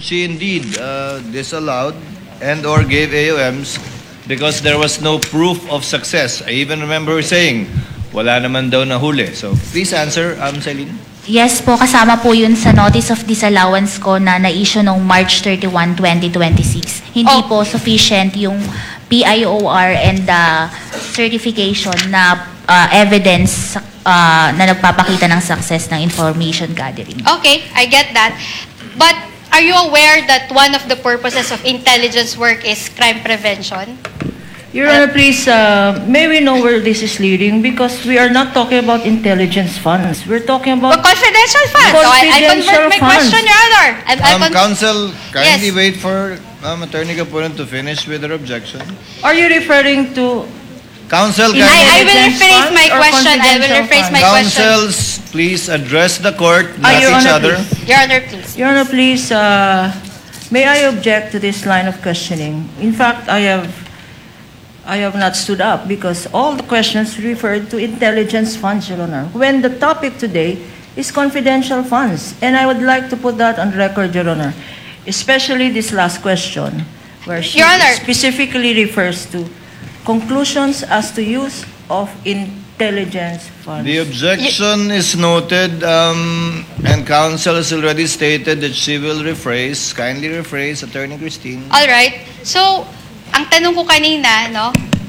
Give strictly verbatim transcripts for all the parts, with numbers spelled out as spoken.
she indeed uh, disallowed and or gave A O Ms because there was no proof of success. I even remember her saying, wala naman daw nahuli. So please answer, um, Celine. Yes po, kasama po yun sa notice of disallowance ko na na-issue noong March thirty-first, twenty twenty-six. Hindi Oh. po sufficient yung P I O R and the certification na uh, evidence uh, na nagpapakita ng success ng information gathering. Okay, I get that. But are you aware that one of the purposes of intelligence work is crime prevention? Your Honor, please, uh, may we know where this is leading? Because we are not talking about intelligence funds. We're talking Or about... confidential funds. So I, I convert Confidential my funds. question, Your Honor. I, I Um, con- counsel, kindly Yes. wait for um, Attorney Capulan to finish with her objection. Are you referring to... Counsel, In- I, I kindly, will Intelligence rephrase my funds or question. I will confidential rephrase my funds? question. counsels, please address the court, Ah, not Your each Honor, other. please. Your Honor, please. Your Honor, please, uh, may I object to this line of questioning? In fact, I have, I have not stood up because all the questions referred to intelligence funds, Your Honor, when the topic today is confidential funds. And I would like to put that on record, Your Honor, especially this last question, where she Your Honor. specifically refers to conclusions as to use of intelligence funds. The objection is noted, um, and counsel has already stated that she will rephrase. Kindly rephrase, Attorney Christine. All right. So, ang tanong ko kanina, no?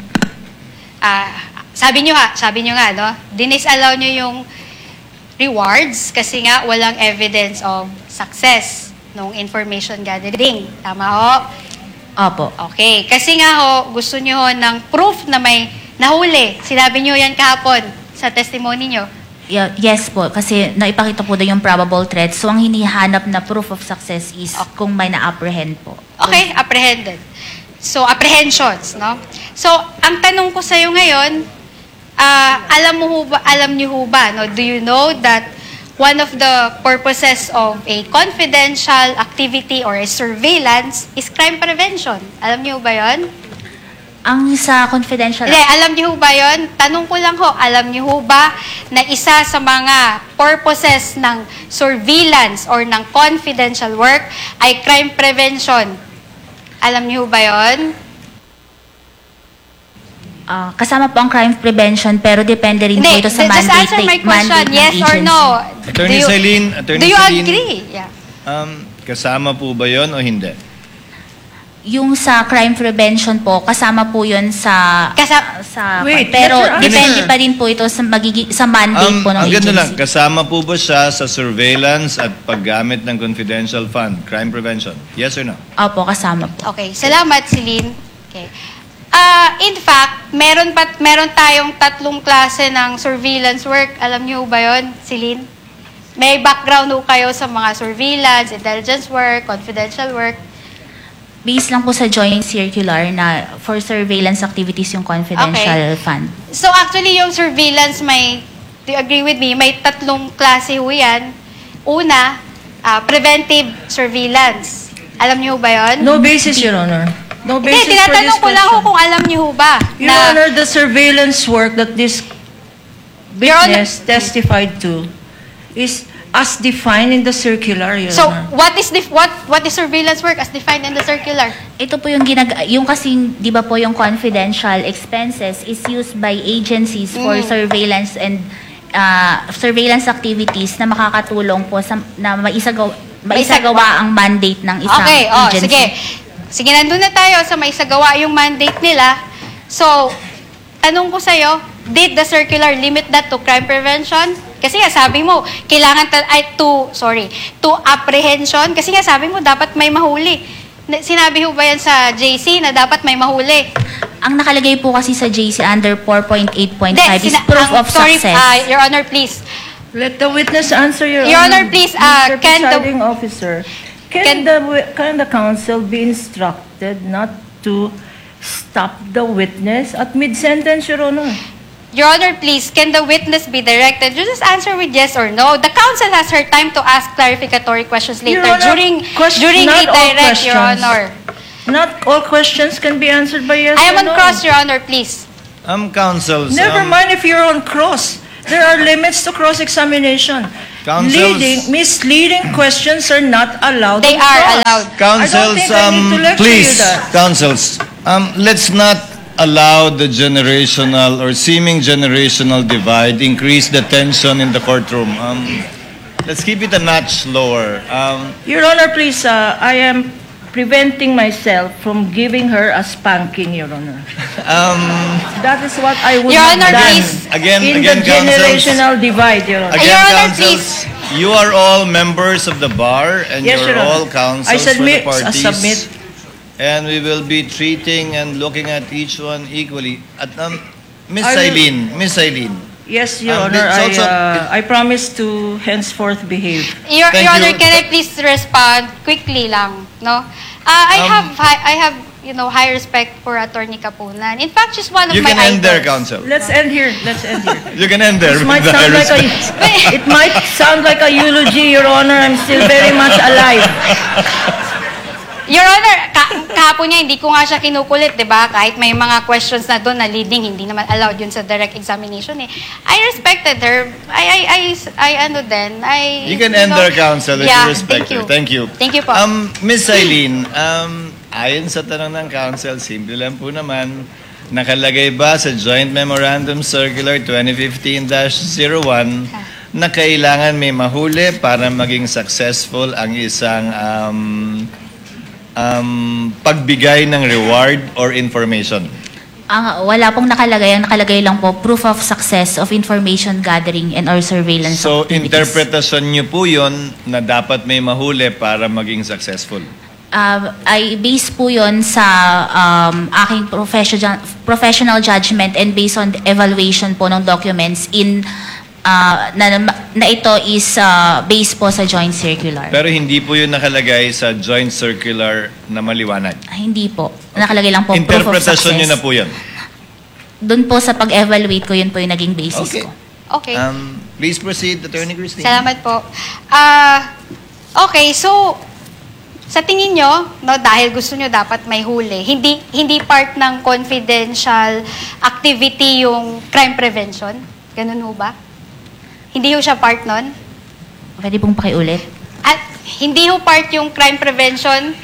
Ah, sabi niyo ha, sabi niyo nga, no? Dinisallow niyo yung rewards kasi nga walang evidence of success nung information gathering. Tama ho? Opo. Okay. Kasi nga ho, gusto niyo ho ng proof na may nahuli. Sinabi niyo yan kahapon sa testimony niyo. Yeah, yes po, kasi naipakita po doon yung probable threat. So, ang hinihanap na proof of success is kung may na-apprehend po. Okay, apprehended. So, apprehensions, no? So, ang tanong ko sa iyo ngayon, ah, alam mo ho ba, alam niyo ho ba, no? Do you know that one of the purposes of a confidential activity or a surveillance is crime prevention? Alam niyo ba 'yon? Ang sa confidential... Hindi, alam niyo ho ba 'yon? Tanong ko lang ho, alam niyo ho ba na isa sa mga purposes ng surveillance or ng confidential work ay crime prevention? Alam niyo ho ba 'yon? Ah, kasama po ang crime prevention pero depende rin po Hindi, ito sa just mandate, answer my question, mandate ng yes or agency. no. Attorney Do you- Celine, Attorney Do you Celine. agree? Yeah. Um, kasama po ba yon o hindi? Yung sa crime prevention po, kasama po yun sa... Kasa- sa Wait, pero let her answer. depende pa rin po ito sa, magigi, sa mandate Um, po ng ang ganda agency. lang, kasama po ba siya sa surveillance at paggamit ng confidential fund, crime prevention? Yes or no? Opo, kasama po. Okay, salamat, Celine. Okay. Ah, in fact, meron pa meron tayong tatlong klase ng surveillance work. Alam niyo ba 'yon, Celine? May background ho kayo sa mga surveillance, intelligence work, confidential work. Based lang po sa joint circular na for surveillance activities yung confidential fund. So actually, yung surveillance may, do you agree with me, may tatlong klase ho yan. Una, ah, preventive surveillance. Alam niyo ba 'yon? No basis, Your Honor. No Hindi, basis for this tinatanong ko lang ho question. kung alam niyo ho ba. Your Honor, the surveillance work that this Your Honor- witness testified to is as defined in the circular, Your So, Honor. what is the what what is surveillance work as defined in the circular? Ito po yung ginag yung kasing 'di ba po yung confidential expenses is used by agencies for Mm. surveillance and uh, surveillance activities na makakatulong po sa na maisagawa maisagawa ang mandate ng isang Okay, oh, agency. sige. Sige, nandun na tayo sa may isagawa yung mandate nila. So, tanong ko sa'yo, did the circular limit that to crime prevention? Kasi nga sabi mo, kailangan ta- ay to, sorry, to apprehension. Kasi nga sabi mo, dapat may mahuli. Na- Sinabi mo ba yan sa J C na dapat may mahuli? Ang nakalagay po kasi sa J C under four point eight point five is sina- proof ang- of sorry, success. ah, Your Honor, please. Let the witness answer, Your, Your Honor, please, uh, Mister can the- Presiding Officer, can, can- the wi- can the counsel be instructed not to stop the witness at mid-sentence, Your Honor? Your Honor, please, can the witness be directed? You just answer with yes or no. The counsel has her time to ask clarificatory questions later Your Honor, during quest- during not all redirect, Your questions. Honor. Not all questions can be answered by yes I am or on no. cross, Your Honor, please. Um, counsels. Never um, mind if you're on cross. There are limits to cross-examination. Councils- leading, misleading questions are not allowed. They on are cross. allowed. Councils, I don't think I need to um, lecture please, you that. councils, um, let's not allow the generational or seeming generational divide increase the tension in the courtroom. Um, let's keep it a notch lower. Um, Your Honor, please, uh, I am preventing myself from giving her a spanking, Your Honor. um, That is what I would Your have Honor, done please. Again- in again, the counsels. generational divide, Your Honor. again, Your Honor, councils, you are all members of the bar and Yes, you're Your all Honor. councils I submit, for the I parties. submit. And we will be treating and looking at each one equally. At um, Miss I will- Eileen, Miss Eileen, Yes, Your Um, Honor, it's I, also- uh, I promise to henceforth behave. Your, Thank Your Honor, you. can I please respond quickly lang, no? Uh, I Um, have high, I have, you know, high respect for Attorney Kapunan. In fact, she's one of you my can end there, idols. counsel. Let's end here, let's end here. You can end there. This with might the sound like a, respect. it might sound like a eulogy, Your Honor. I'm still very much alive. Your Honor, ka kahapon niya, hindi ko nga siya kinukulit, di ba? Kahit may mga questions na doon na leading, hindi naman allowed yun sa direct examination eh. I respected her. I, I, I, I ano din, I... You can you end know, there, counsel, if yeah, you respect thank you. her. Thank you. Thank you po. Um, Miss Eileen, um, ayon sa tanong ng counsel, simple lang po naman, nakalagay ba sa Joint Memorandum Circular twenty fifteen dash zero one na kailangan may mahuli para maging successful ang isang um, um, pagbigay ng reward or information? Ah, wala pong nakalagay. Ang nakalagay lang po, proof of success of information gathering and or surveillance So, activities. interpretasyon niyo po yun na dapat may mahuli para maging successful. Uh, ay base po yon sa um, aking professional, professional judgment and based on the evaluation po ng documents in uh, na, na ito is uh, based po sa joint circular. Pero hindi po yun nakalagay sa joint circular na maliwanag. Ah, hindi po. Nakalagay lang po proof of Interpretasyon success. nyo na po yun. Doon po sa pag-evaluate ko, yun po yung naging basis Okay. ko. Okay. Um, please proceed, Attorney Christine. Salamat po. Ah, okay, so sa tingin nyo, no, dahil gusto nyo dapat may huli, hindi hindi part ng confidential activity yung crime prevention? Ganun ho ba? Hindi ho siya part nun? Pwede pong pakiulit? At hindi ho part yung crime prevention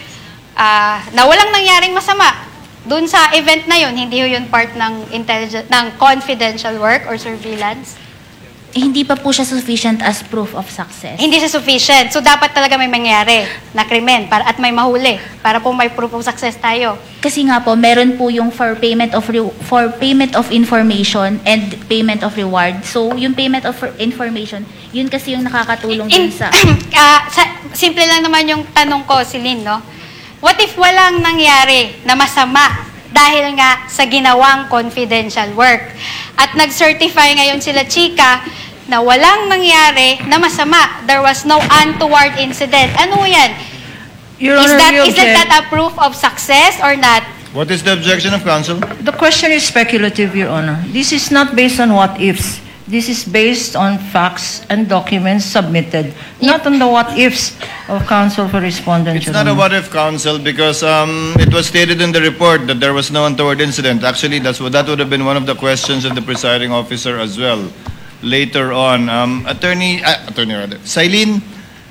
ah, na walang nangyaring masama. Doon sa event na yun, hindi ho yun part ng intelligent ng confidential work or surveillance? Eh, hindi pa po siya sufficient as proof of success. Hindi siya sufficient. So, dapat talaga may mangyari na krimen para, at may mahuli para po may proof of success tayo. Kasi nga po, meron po yung for payment of re- for payment of information and payment of reward. So, yung payment of information, yun kasi yung nakakatulong In, din sa... ah, sa, simple lang naman yung tanong ko, Celine, no? What if walang nangyari na masama dahil nga sa ginawang confidential work? At nag-certify ngayon sila, Chika, na walang nangyari na masama. There was no untoward incident. Ano yan? Your Is Honor, that, we isn't object. that a proof of success or not? What is the objection of counsel? The question is speculative, Your Honor. This is not based on what ifs. This is based on facts and documents submitted, not on the what ifs of counsel for respondent. It's Your not a Honor. what-if counsel because um, it was stated in the report that there was no untoward incident. Actually, that's what, that would have been one of the questions of the presiding officer as well. Later on, um, attorney, ah, attorney rather, Silene,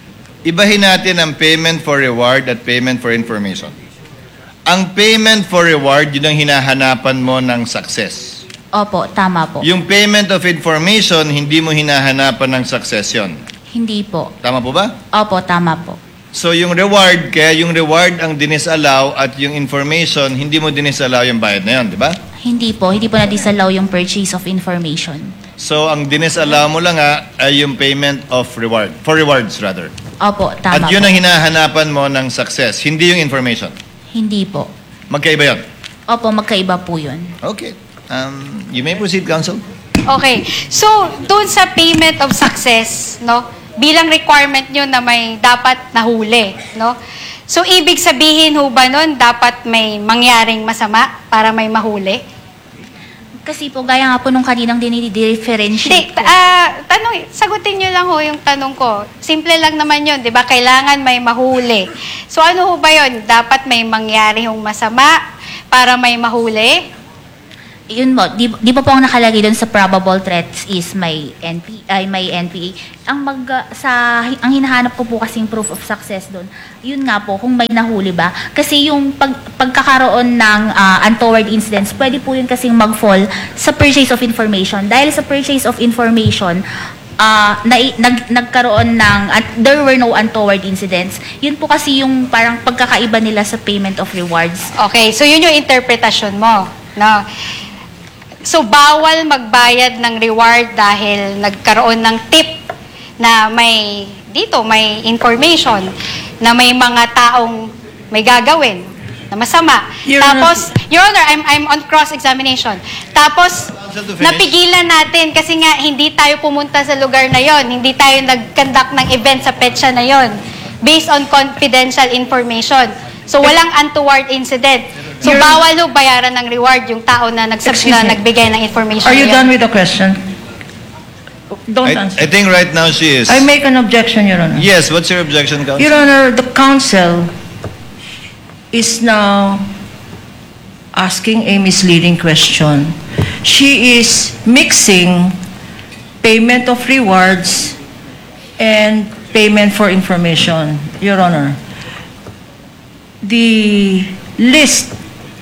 ibahin natin ang payment for reward at payment for information. Ang payment for reward, yun ang hinahanapan mo ng success. Opo, tama po. Yung payment of information, hindi mo hinahanapan ng success yun. Hindi po. Tama po ba? Opo, tama po. So yung reward, kaya yung reward ang dinisallow at yung information, hindi mo dinisallow yung bayad na yun, di ba? Hindi po. Hindi po na-disallow yung purchase of information. So ang dinisallow mo lang nga ay yung payment of reward, for rewards rather. Opo, tama At yun po. ang hinahanapan mo ng success, hindi yung information. Hindi po. Magkaiba yun. Opo, magkaiba po yun. Okay. Um, you may proceed, counsel. Okay. So, doon sa payment of success, no, bilang requirement nyo na may dapat nahuli, no? So, ibig sabihin ho ba nun, dapat may mangyaring masama para may mahuli? Kasi po, gaya nga po nung kaninang Hindi, dinidifferentiate ko. ah, tanong, sagutin nyo lang ho yung tanong ko. Simple lang naman yun, di ba? Kailangan may mahuli. So, ano ho ba yun? Dapat may mangyari hong masama para may mahuli? Yun mo, di, di pa po ang nakalagay doon sa probable threats is may N P ay may N P A. Ang mag sa ang hinahanap ko po kasing proof of success doon. Yun nga po kung may nahuli ba. Kasi yung pag, pagkakaroon ng ah, untoward incidents, pwede po yun kasing mag-fall sa purchase of information. Dahil sa purchase of information, ah na, nag, nagkaroon ng at there were no untoward incidents. Yun po kasi yung parang pagkakaiba nila sa payment of rewards. Okay, so yun yung interpretasyon mo, no? So, bawal magbayad ng reward dahil nagkaroon ng tip na may, dito, may information na may mga taong may gagawin na masama. Your Tapos, Your Honor, I'm, I'm on cross-examination. Tapos, Counsel to finish. napigilan natin kasi nga hindi tayo pumunta sa lugar na yon, hindi tayo nag-conduct ng event sa petsa na yon based on confidential information. So, walang untoward incident. So, Your- bawal ho bayaran ng reward yung tao na, nagsab- Excuse na me. nagbigay ng information Are you na yan. done with the question? Don't I, answer. I think right now she is. I make an objection, Your Honor. Yes, what's your objection, Counsel? Your Honor, the counsel is now asking a misleading question. She is mixing payment of rewards and payment for information, Your Honor. The list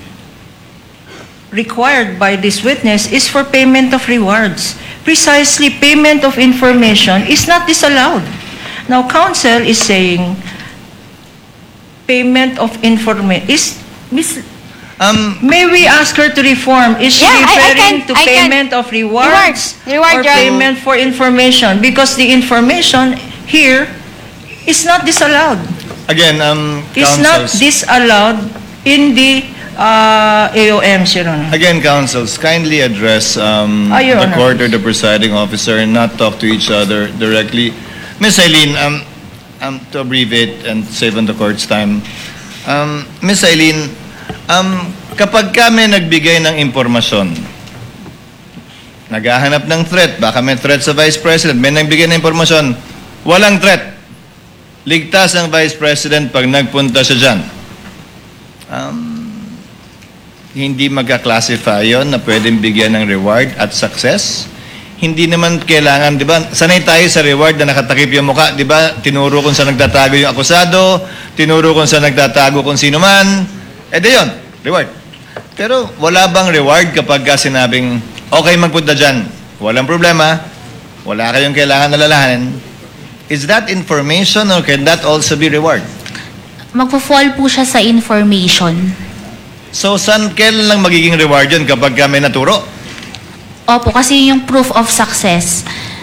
required by this witness is for payment of rewards. Precisely, payment of information is not disallowed. Now, counsel is saying payment of information is mis- Um, May we ask her to reform? Is she Yeah, I- I referring can- to I can- payment of rewards Reward, reward, or Your Honor. payment for information? Because the information here is not disallowed. again, um, It's not counsels. disallowed in the uh, A O Ms, Your Honor. Again, counsels, kindly address um, Ah, Your the Honor. court or the presiding officer and not talk to each other directly. Miss Eileen, um, um, to abbreviate and save on the court's time, um, Miss Eileen, um, kapag kami nagbigay ng impormasyon, naghahanap ng threat, baka may threat sa Vice President, may nagbigay ng impormasyon, walang threat. Ligtas ang Vice President pag nagpunta siya dyan. Um, hindi magka-classify yun na pwedeng bigyan ng reward at success. Hindi naman kailangan, di ba? Sanay tayo sa reward na nakatakip yung mukha, di ba? Tinuro kung saan nagtatago yung akusado, tinuro kung saan nagtatago kung sino man. Eh di yun, reward. Pero wala bang reward kapag ka sinabing, okay magpunta dyan, walang problema, wala kayong kailangan nalalahanin. Is that information or can that also be reward? Magpo-fall po siya sa information. So, saan, kailan lang magiging reward yun kapag kami naturo? Opo, kasi yung proof of success,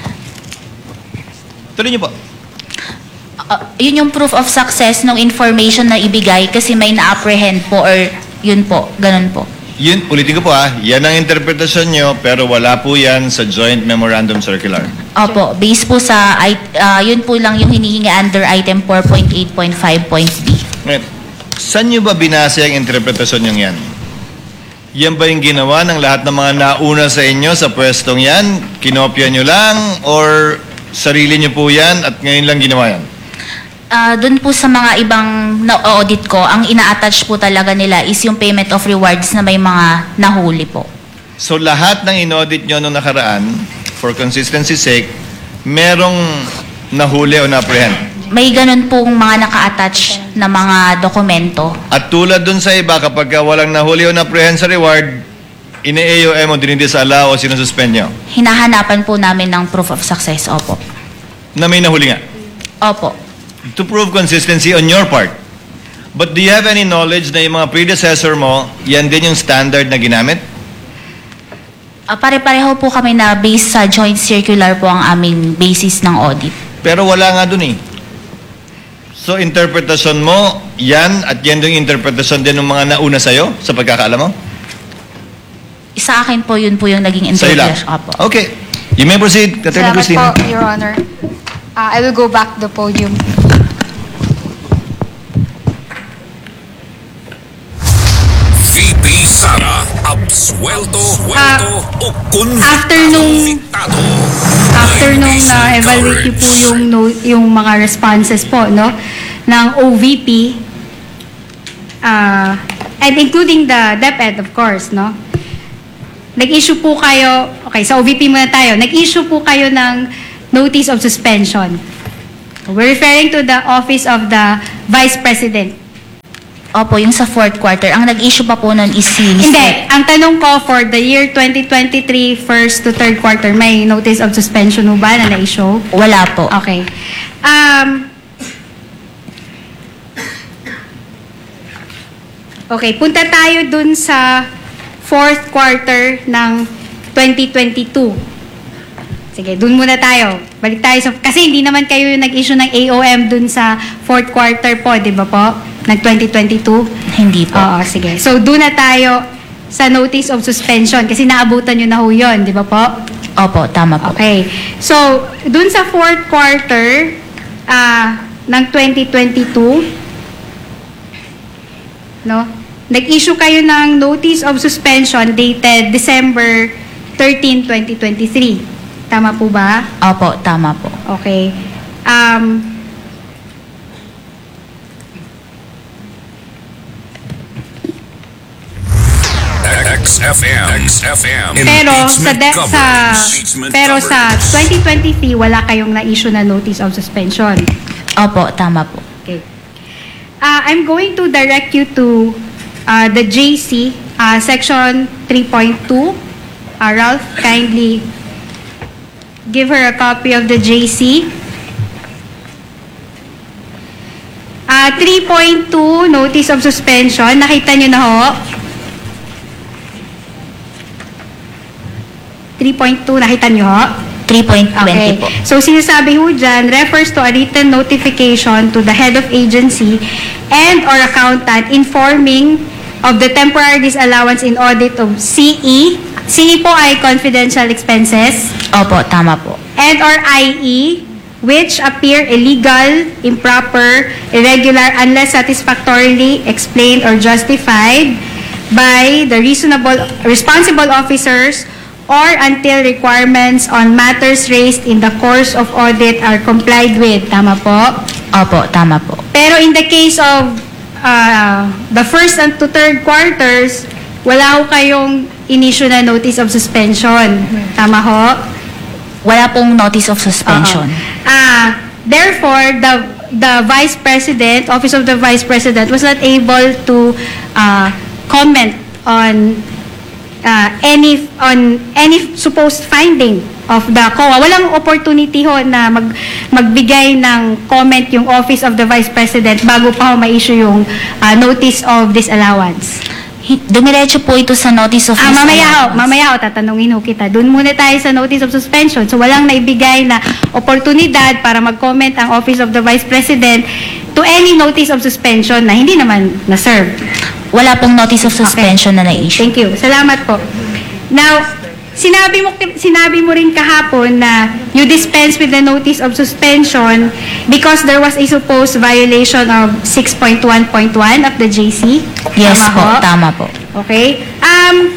Tuloy niyo po. uh, yun yung proof of success ng information na ibigay kasi may na-apprehend po or yun po, ganun po. Yun, ulitin ko po ha, yan ang interpretasyon nyo, pero wala po yan sa Joint Memorandum Circular. Opo, based po sa, it- uh, yun po lang yung hinihingi under item four point eight point five point B. Ngayon, saan nyo ba binasa yung interpretasyon yung yan? Yan ba yung ginawa ng lahat ng mga nauna sa inyo sa pwestong yan? Kinopya nyo lang? Or sarili nyo po yan at ngayon lang ginawa yan? Uh, doon po sa mga ibang na-audit ko, ang ina-attach po talaga nila is yung payment of rewards na may mga nahuli po. So lahat ng inaudit nyo nung nakaraan, for consistency's sake, merong nahuli o na-apprehend. May ganun pong mga naka-attach na mga dokumento. At tulad dun sa iba, kapag ka walang nahuli o na-apprehend sa reward, ine-A O M o dinidisala o sinususpend nyo, Hinahanapan po namin ng proof of success, opo. na may nahuli nga. Opo. To prove consistency on your part. But do you have any knowledge na yung mga predecessor mo, yan din yung standard na ginamit? Uh, pare-pareho po kami na based sa joint circular po ang aming basis ng audit. Pero wala nga dun eh. So interpretasyon mo, yan at yan yung interpretasyon din ng mga nauna sa'yo sa pagkakaalam mo? Sa akin po, yun po yung naging Sa'yo lang? interpretation. Opo. Okay. You may proceed, Katrina Salamat Cristina. po, Your Honor. Uh, I will go back to the podium. V P Sara, absuelto, Ah, suelto o convictado. after nung- Convictado. After nung Ladies and na-evaluate niyo po yung, no- yung mga responses po, no, ng O V P, uh, and including the DepEd, of course, no, nag-issue po kayo, okay, sa O V P muna tayo, nag-issue po kayo ng notice of suspension. We're referring to the office of the Vice President. Opo, yung sa fourth quarter. Ang nag-issue pa po nun is si Mister Hindi, ang tanong ko for the year twenty twenty-three, first to third quarter, may notice of suspension mo ba na na-issue? Wala po. Okay. Um, okay, punta tayo dun sa fourth quarter ng twenty twenty-two. Sige, dun muna tayo. Balik tayo sa... Kasi hindi naman kayo yung nag-issue ng A O M dun sa fourth quarter po, di ba po? Ng twenty twenty-two? Hindi po. Oo, sige. So, dun na tayo sa notice of suspension kasi naabutan nyo na ho yun, di ba po? Opo, tama po. Okay. So, dun sa fourth quarter ah ng twenty twenty-two, no? Nag-issue kayo ng notice of suspension dated December thirteenth, twenty twenty-three. Tama po ba? Opo, tama po. Okay. Um, X F M. X F M. pero sa, de- Impeachment sa coverage. pero sa twenty twenty-three wala kayong na-issue na notice of suspension. Opo, tama po. Okay. Uh, I'm going to direct you to uh, the J C, uh, section three point two. Uh, Ralph, kindly give her a copy of the J C. Uh, three point two, notice of suspension. Nakita nyo na ho? three point two, nakita nyo ho? three point two zero Okay. po. So, sinasabi ho dyan, refers to a written notification to the head of agency and or accountant informing of the temporary disallowance in audit of C E. C E po ay confidential expenses. Opo, tama po. And or I E, which appear illegal, improper, irregular, unless satisfactorily explained or justified by the reasonable, responsible officers or until requirements on matters raised in the course of audit are complied with. Tama po? Opo, tama po. Pero in the case of uh, the first and to third quarters, wala ho kayong in-issue na notice of suspension. Tama ho? Wala pong notice of suspension. Oo. Ah, therefore, the the Vice President, Office of the Vice President, was not able to uh, comment on uh, any on any supposed finding of the C O A. Walang opportunity ho na mag, magbigay ng comment yung Office of the Vice President bago pa ho ma-issue yung uh, notice of disallowance. Hi- Dumiretso po ito sa notice of Ah, mamaya ho, disallowance. mamaya ho, tatanungin ho kita. Doon muna tayo sa notice of suspension. So, walang naibigay na oportunidad para mag-comment ang Office of the Vice President to any notice of suspension na hindi naman na-serve. Wala pong notice of suspension na na-issue. Thank you. Salamat po. Now, sinabi mo sinabi mo rin kahapon na you dispense with the notice of suspension because there was a supposed violation of six point one point one of the J C. Yes Tama po, ho? tama po. Okay. Um,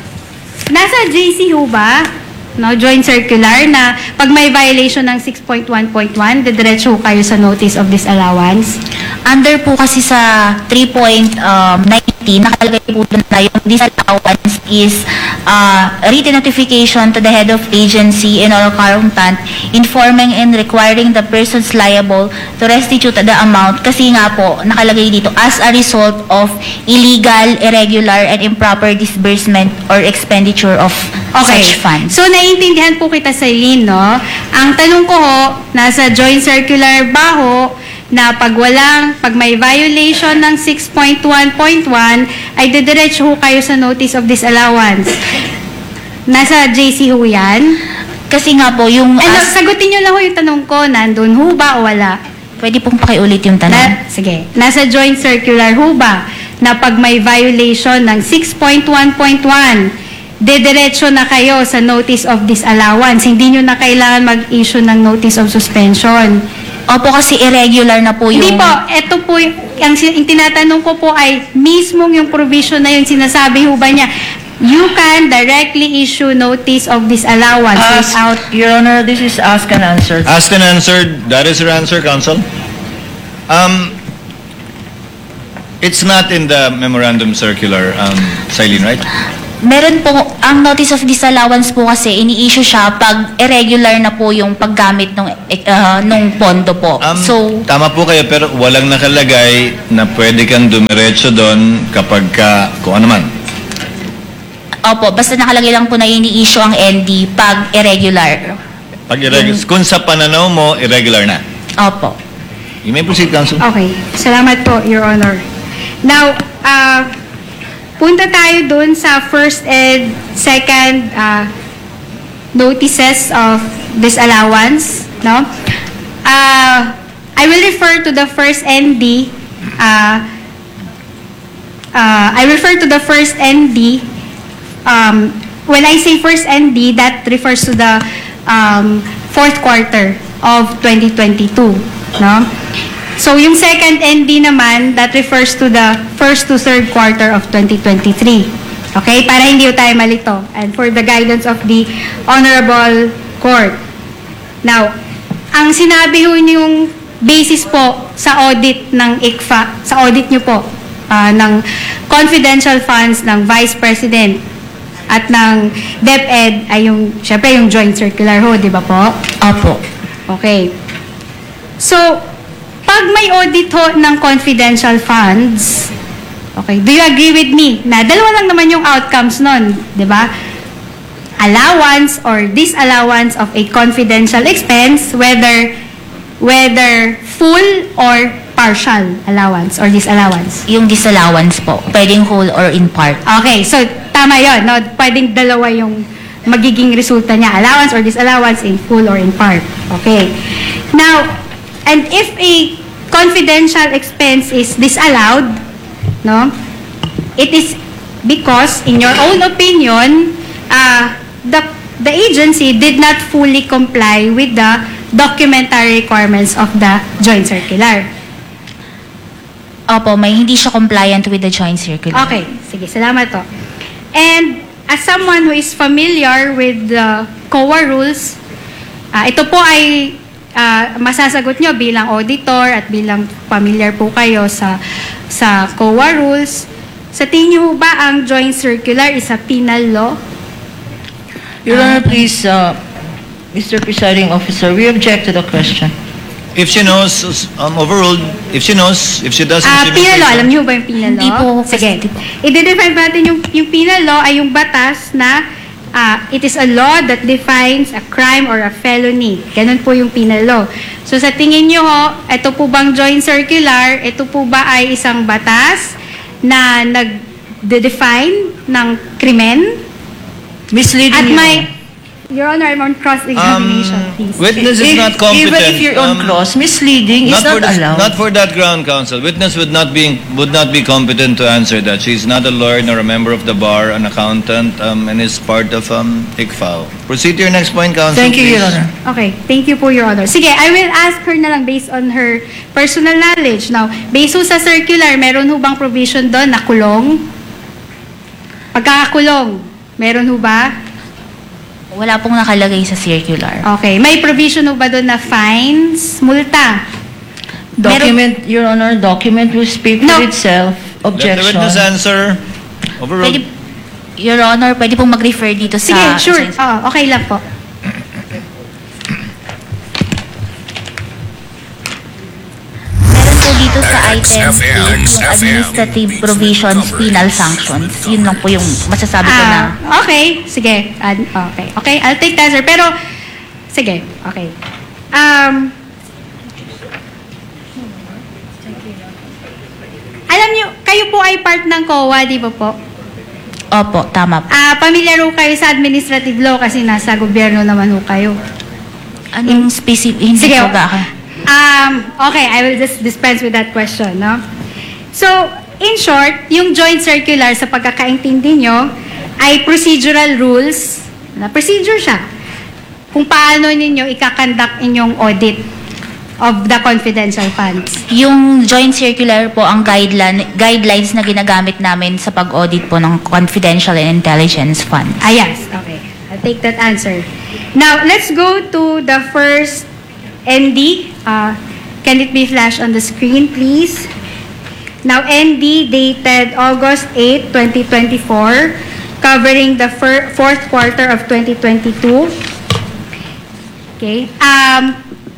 nasa J C ho ba, no, joint circular na pag may violation ng six point one point one, didiretso ho kayo sa notice of disallowance? Under po kasi sa three point nineteen, nakalagay po doon na yung disallowance is uh, written notification to the head of agency and or accountant informing and requiring the persons liable to restitute the amount kasi nga po nakalagay dito as a result of illegal, irregular, and improper disbursement or expenditure of such funds. So, naiintindihan po kita, Celine, no? Ang tanong ko ho, nasa joint circular ba ho, na pag walang, pag may violation ng six point one point one, ay didiretso ho kayo sa notice of disallowance. Nasa J C ho yan? Kasi nga po, yung Ano, as, sagutin nyo lang ho yung tanong ko, nandun ho ba o wala? pwede pong pakiulit yung tanong. Na, sige, nasa joint circular ho ba na pag may violation ng six point one point one, dediretso na kayo sa notice of disallowance. Hindi nyo na kailangan mag-issue ng notice of suspension. Opo, kasi irregular na po yung... Hindi po, ito po, yung, ang, sin- yung tinatanong ko po ay mismong yung provision na yun, sinasabi ho ba niya, you can directly issue notice of disallowance Ask, without... Your Honor, this is ask and answer. Asked and answered. That is your answer, Counsel. Um, it's not in the memorandum circular, um, Silene, right? Meron po, ang notice of disallowance po kasi ini-issue siya pag irregular na po yung paggamit ng uh, nung pondo po. Um, So, tama po kayo, pero walang nakalagay na pwede kang dumiretso doon kapag ka, kung ano man. opo, basta nakalagay lang po na ini-issue ang N D pag irregular. Pag irregular, kung sa pananaw mo, irregular na. Opo. You may proceed, Counsel. Okay. Salamat po, Your Honor. Now, uh, punta tayo dun sa first and second uh, notices of disallowance. No? Uh, I will refer to the first N D. Uh, uh, I refer to the first N D. Um, when I say first N D, that refers to the um, fourth quarter of twenty twenty-two. No? So, yung second N D naman, that refers to the first to third quarter of twenty twenty-three. Okay? Para hindi tayo malito. And for the guidance of the Honorable Court. Now, ang sinabi ho yung basis po sa audit ng I C F A, sa audit nyo po, uh, ng confidential funds ng Vice President at ng DepEd ay yung, syempre yung joint circular ho, di ba po? Opo. Okay. So, pag may audit ho ng confidential funds, okay, do you agree with me na dalawa lang naman yung outcomes nun, di ba? Allowance or disallowance of a confidential expense, whether whether full or partial allowance or disallowance. Yung disallowance po, pwedeng whole or in part. Okay, so tama yun, no? Pwedeng dalawa yung magiging resulta niya, allowance or disallowance in full or in part. Okay. Now, and if a confidential expense is disallowed, no, it is because, in your own opinion, uh, the, the agency did not fully comply with the documentary requirements of the joint circular. Opo, may hindi siya compliant with the joint circular. Okay, sige, salamat to. And as someone who is familiar with the C O A rules, uh, ito po ay uh, masasagot nyo bilang auditor at bilang familiar po kayo sa sa C O A rules. Sa tingin nyo ba ang joint circular is a penal law? Your Honor, please, uh, Mister Presiding Officer, we object to the question. If she knows, um, overruled, if she knows, if she doesn't, Ah, she may penal say law. so. Alam niyo ba yung penal law? Hindi po. Sige. Hindi po. I-define pa natin yung, yung penal law ay yung batas na ah, it is a law that defines a crime or a felony. Ganun po yung penal law. So sa tingin niyo ho, ito po bang joint circular, ito po ba ay isang batas na nag-define ng krimen? Misleading At Your may... Honor. Your Honor, I'm on cross-examination, Um, please. witness is If- not competent. Even if you're on um, cross, misleading is Not for, not this- allowed. not for that ground, counsel. Witness would not be would not be competent to answer that. She's not a lawyer nor a member of the bar, an accountant, um, and is part of um, I C F A O. Proceed to your next point, counsel. Thank you, please. Your Honor. Okay, thank you po, Your Honor. Sige, I will ask her na lang based on her personal knowledge. Now, based ho sa circular, meron ho bang provision doon na kulong? Pagkakakulong, meron ho ba? Wala pong nakalagay sa circular. Okay, may provision ho ba doon na fines, multa? Document, Your Honor, document will speak No. for itself. Let the Objection. witness answer. Overruled. Pwede, Your Honor, pwede pong mag-refer dito sa... Sige, sure. joint- Oo, okay lang po. Meron po dito sa item X F M, eight, X yung F M. administrative provisions, penal sanctions. Yun lang po yung masasabi ko na... Ah, okay, sige. Ah, okay, okay, I'll take that, sir. Pero, sige, okay. Um, alam niyo, kayo po ay part ng C O A, di ba po? Opo, tama po. Ah, pamilyar ho kayo sa administrative law kasi nasa gobyerno naman ho kayo. Anong specific... Hindi Sige. po ba ako? Um, okay, I will just dispense with that question, no? So, in short, yung joint circular sa pagkakaintindi nyo ay procedural rules, na procedure siya, kung paano ninyo ikakandak inyong audit of the confidential funds. Yung joint circular po ang guideline, guidelines na ginagamit namin sa pag-audit po ng confidential and intelligence funds. Ah, yes. Okay. I'll take that answer. Now, let's go to the first N D. Uh, can it be flashed on the screen, please? Now, N D dated August eighth, twenty twenty-four, covering the fir- fourth quarter of twenty twenty-two. Okay. Um,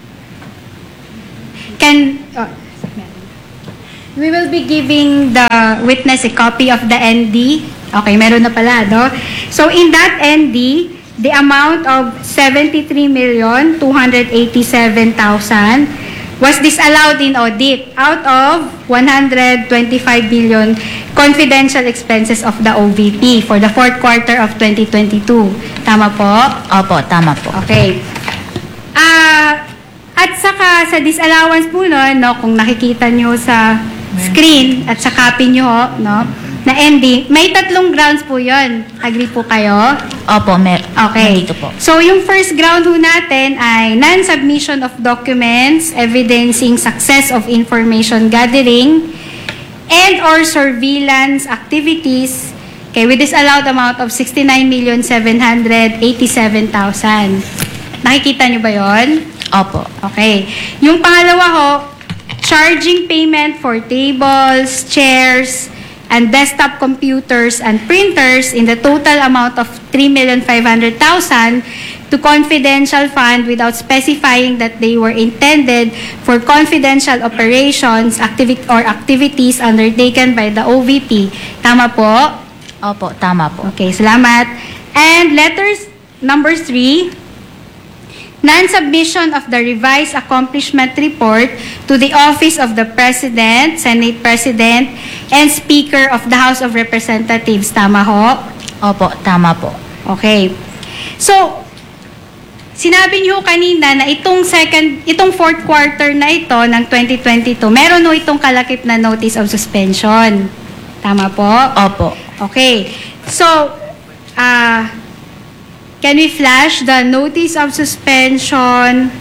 can, oh, we will be giving the witness a copy of the N D. Okay, meron na pala, no? So, in that N D, the amount of seventy-three million two hundred eighty-seven thousand was disallowed in audit out of one hundred twenty-five billion confidential expenses of the O V P for the fourth quarter of twenty twenty-two. Tama po? Opo, tama po. Okay. Ah, at saka sa disallowance po nun, no, kung nakikita nyo sa screen at sa copy nyo, no, na N D, may tatlong grounds po yon. Agree po kayo? Opo, mer Okay. nandito po. So, yung first ground ho natin ay non-submission of documents evidencing success of information gathering and or surveillance activities, okay, with this allowed amount of sixty-nine million seven hundred eighty-seven thousand. Nakikita nyo ba yon? Opo. Okay. Yung pangalawa ho, charging payment for tables, chairs, and desktop computers and printers in the total amount of three million five hundred thousand to confidential fund without specifying that they were intended for confidential operations activity or activities undertaken by the O V P. Tama po? Opo, tama po. Okay, salamat. And letters number three, non-submission of the revised accomplishment report to the Office of the President, Senate President, and Speaker of the House of Representatives. Tama ho? Opo, tama po. Okay. So, sinabi niyo kanina na itong second, itong fourth quarter na ito ng twenty twenty-two, meron ho itong kalakip na notice of suspension. Tama po? Opo. Okay. So, ah, can we flash the notice of suspension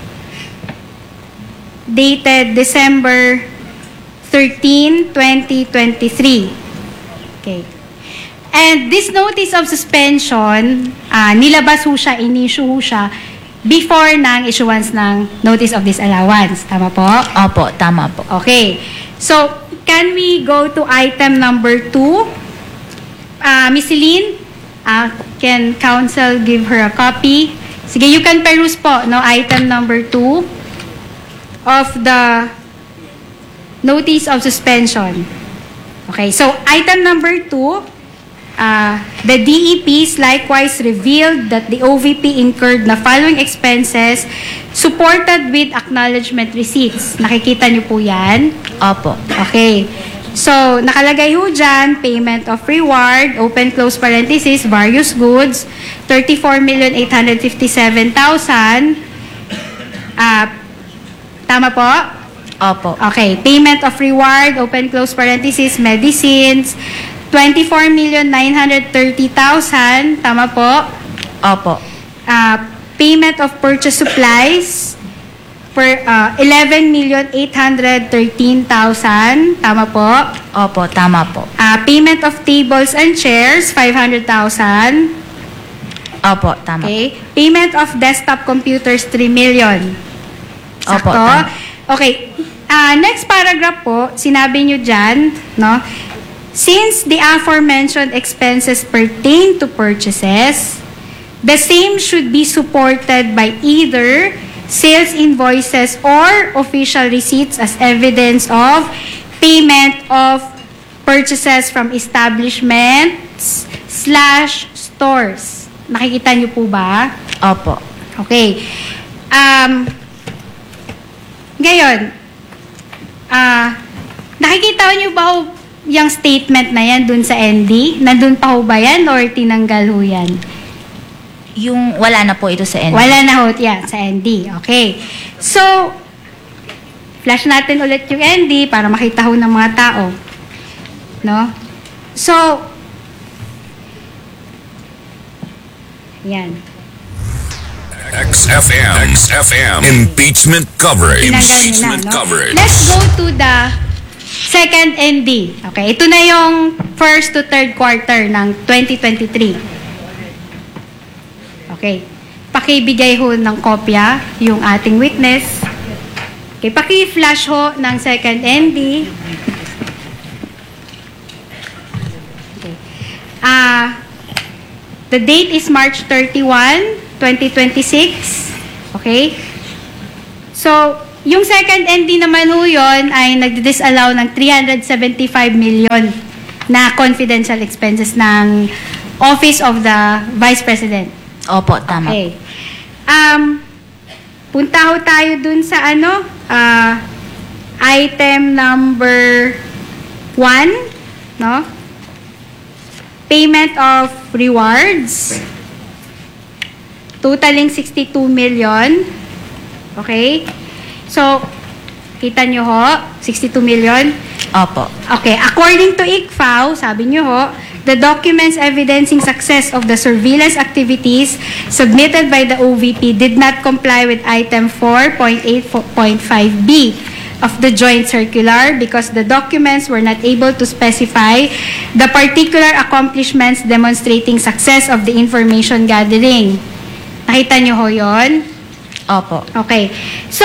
dated December thirteenth, twenty twenty-three? Okay. And this notice of suspension, ah, nilabas ho siya, in-issue ho siya before ng issuance ng notice of disallowance. Tama po? Opo, tama po. Okay. So, can we go to item number two? Uh, Miss Celine, uh, can counsel give her a copy? Sige, you can peruse po, no, item number two of the notice of suspension. Okay, so item number two, uh, the D E Ps likewise revealed that the O V P incurred the following expenses supported with acknowledgement receipts. Nakikita niyo po yan? Opo. Okay. So, nakalagay ho dyan, payment of reward, open close parenthesis, various goods, thirty-four million eight hundred fifty-seven thousand. Ah, tama po? Opo. Okay. Payment of reward, open close parenthesis, medicines, twenty-four million nine hundred thirty thousand. Tama po? Opo. Ah, payment of purchase supplies, for uh, eleven million eight hundred thirteen thousand. Tama po? Opo, tama po. Uh, payment of tables and chairs, five hundred thousand. Opo, tama po. Okay. Payment of desktop computers, three million. Opo, Sakto? tama. Okay. Uh, next paragraph po, sinabi nyo dyan, no? Since the aforementioned expenses pertain to purchases, the same should be supported by either sales invoices or official receipts as evidence of payment of purchases from establishments slash stores. Nakikita niyo po ba? Opo. Okay. Um, ngayon, ah, nakikita niyo ba ho yung statement na yan dun sa N D? Nandun pa ho ba yan or tinanggal ho yan? Yung wala na po ito sa end. Wala na ho yan sa N D. Okay. So, flash natin ulit yung N D para makita ho ng mga tao. No? So, yan. X F M. X F M. Impeachment coverage. Tinanggal nyo na, Impeachment no? coverage. Let's go to the second N D. Okay. Ito na yung first to third quarter ng twenty twenty-three. Okay. Pakibigay ho ng kopya yung ating witness. Okay. Paki-flash ho ng second N D. Okay. Ah, The date is March thirty-first, twenty twenty-six. Okay? So, yung second N D naman ho yun ay nagdi-disallow ng three hundred seventy-five million na confidential expenses ng Office of the Vice President. Opo, tama. Okay. Um, punta ho tayo dun sa ano, ah, item number one, no? Payment of rewards. Totaling sixty-two million. Okay? So, kita nyo ho, sixty-two million. Opo. Okay, according to I C F A O, sabi nyo ho, the documents evidencing success of the surveillance activities submitted by the O V P did not comply with item four point eight point five B of the joint circular because the documents were not able to specify the particular accomplishments demonstrating success of the information gathering. Nakita nyo ho yun? Opo. Okay. So,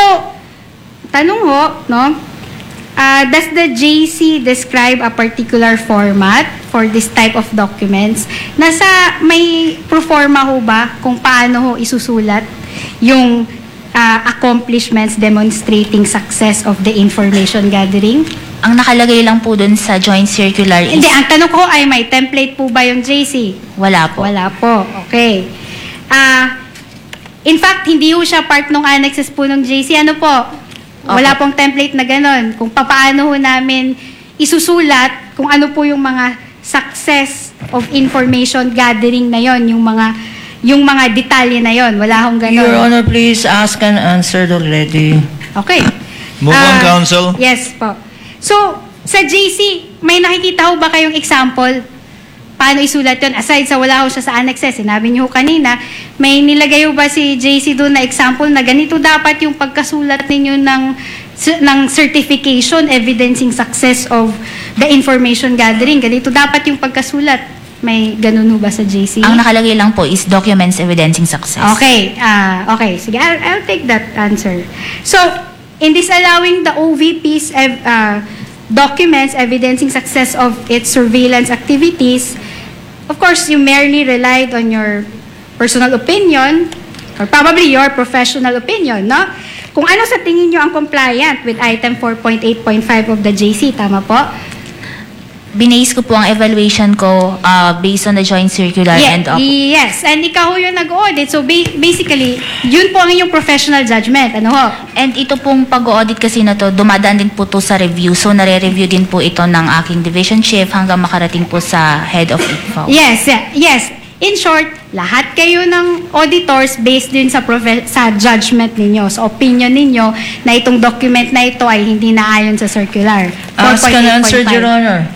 tanong ho, no? Uh, does the J C describe a particular format for this type of documents? Nasa may proforma ho ba kung paano ho isusulat yung uh, accomplishments demonstrating success of the information gathering? Ang nakalagay lang po dun sa joint circular is... Hindi, ang tanong ko ay may template po ba yung J C? Wala po. Wala po. Okay. Ah, in fact, hindi ho siya part ng annexes po ng J C. Ano po? Wala pong template na ganon. Kung paano ho namin isusulat kung ano po yung mga success of information gathering na yon, yung mga yung mga detalye na yon. Wala hong ganon. Your Honor, please ask and answered already. Okay. Move on, Ah, Counsel. Yes po. So, sa J C, may nakikita ho ba kayong example? Paano isulat yun? Aside sa wala ho siya sa annexes, sinabi niyo ho kanina, may nilagay ho ba si J C doon na example na ganito dapat yung pagkasulat ninyo ng, ng certification evidencing success of the information gathering? Ganito dapat yung pagkasulat. May ganun ho ba sa J C? Ang nakalagay lang po is documents evidencing success. Okay, ah okay. Sige, I'll, I'll take that answer. So, in disallowing the O V P's ev- uh, documents evidencing success of its surveillance activities, of course, you merely relied on your personal opinion or probably your professional opinion, no? Kung ano sa tingin nyo ang compliant with item four point eight point five of the J C, tama po? Binase ko po ang evaluation ko uh, based on the joint circular Yeah, and opo. yes, and ikaw yung nag-audit. So ba- basically, yun po ang inyong professional judgment. Ano ho? And ito pong pag-audit kasi na to, dumadaan din po to sa review. So, nare-review din po ito ng aking division chief hanggang makarating po sa head of I C F A O. Yes, yeah, yes. In short, lahat kayo ng auditors based din sa profe- sa judgment ninyo, sa opinion ninyo na itong document na ito ay hindi naayon sa circular. Ask and answered, Your Honor.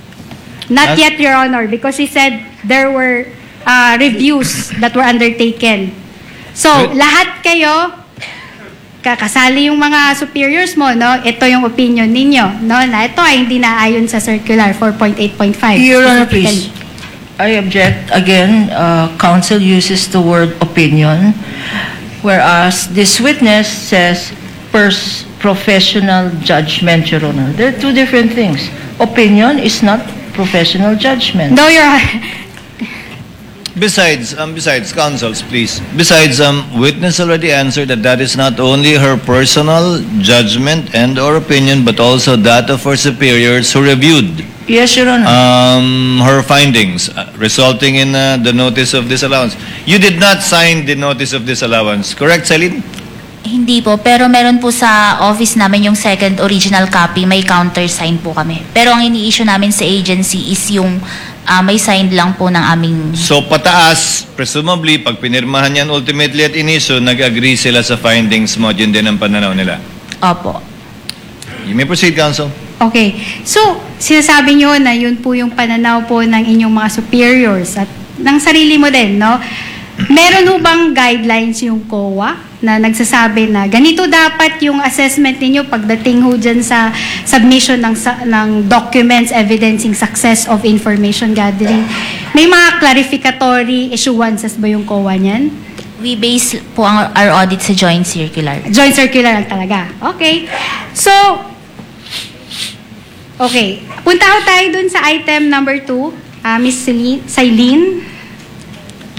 Not yet, Your Honor, because he said there were uh, reviews that were undertaken. So, Right. lahat kayo, kakasali yung mga superiors mo, no? Ito yung opinion ninyo, no? Na ito ay hindi naayon sa circular four point eight point five. Your Honor, please. I object again. Uh, counsel uses the word opinion, whereas this witness says pers- professional judgment, Your Honor. They're two different things. Opinion is not professional judgment. No, Your Besides, um, besides, counsels, please. Besides, um, witness already answered that that is not only her personal judgment and or opinion, but also that of her superiors who reviewed Yes, Your Honor. um, her findings, uh, resulting in uh, the notice of disallowance. You did not sign the notice of disallowance, correct, Celine? Hindi po, pero meron po sa office namin yung second original copy, may countersign po kami. Pero ang ini-issue namin sa agency is yung uh, may signed lang po ng aming... So pataas, presumably, pag pinirmahan yan ultimately at iniso, nag-agree sila sa findings mo, yun din ang pananaw nila. Opo. You may proceed, counsel. Okay. So, sinasabi nyo na yun po yung pananaw po ng inyong mga superiors at ng sarili mo din, no? Meron ho bang guidelines yung C O A na nagsasabi na ganito dapat yung assessment ninyo pagdating ho dyan sa submission ng, sa, ng documents evidencing success of information gathering? May mga clarificatory issuances ba yung C O A niyan? We base po ang, our audit sa joint circular. Joint circular lang talaga. Okay. So, okay. Punta ho tayo dun sa item number two. Uh, Miss Celine. Celine.